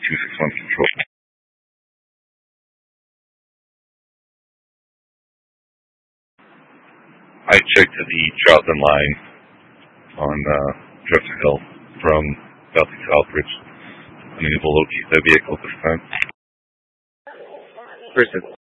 261 Control. I checked the Charlton line on Dresser Hill from South to Southbridge. Unable to locate the vehicle at this time. Person.